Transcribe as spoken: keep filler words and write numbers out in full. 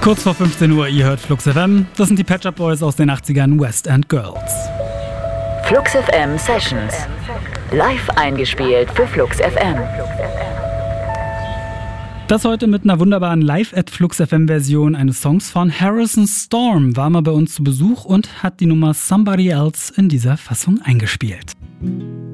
Kurz vor fünfzehn Uhr, ihr hört Flux F M. Das sind die Pet Shop Boys aus den achtzigern, West End Girls. Flux F M Sessions. Live eingespielt für Flux F M. Das heute mit einer wunderbaren Live-at-Flux F M-Version eines Songs von Harrison Storm. War mal bei uns zu Besuch und hat die Nummer Somebody Else in dieser Fassung eingespielt.